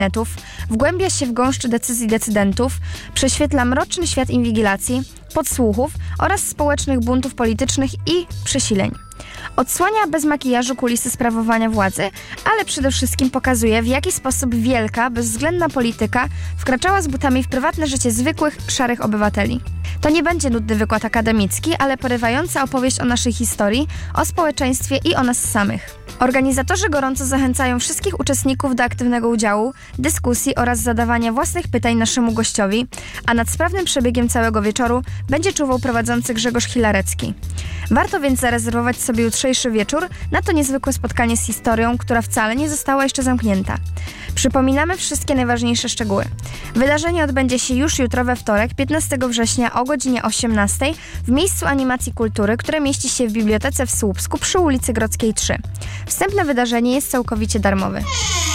wgłębia się w gąszcz decyzji decydentów, prześwietla mroczny świat inwigilacji, podsłuchów oraz społecznych buntów politycznych i przesileń. Odsłania bez makijażu kulisy sprawowania władzy, ale przede wszystkim pokazuje, w jaki sposób wielka, bezwzględna polityka wkraczała z butami w prywatne życie zwykłych, szarych obywateli. To nie będzie nudny wykład akademicki, ale porywająca opowieść o naszej historii, o społeczeństwie i o nas samych. Organizatorzy gorąco zachęcają wszystkich uczestników do aktywnego udziału, dyskusji oraz zadawania własnych pytań naszemu gościowi, a nad sprawnym przebiegiem całego wieczoru będzie czuwał prowadzący Grzegorz Hilarecki. Warto więc zarezerwować sobie jutrzejszy wieczór na to niezwykłe spotkanie z historią, która wcale nie została jeszcze zamknięta. Przypominamy wszystkie najważniejsze szczegóły. Wydarzenie odbędzie się już jutro we wtorek, 15 września o godzinie 18 w miejscu animacji kultury, które mieści się w bibliotece w Słupsku przy ulicy Grodzkiej 3. Wstęp na wydarzenie jest całkowicie darmowy.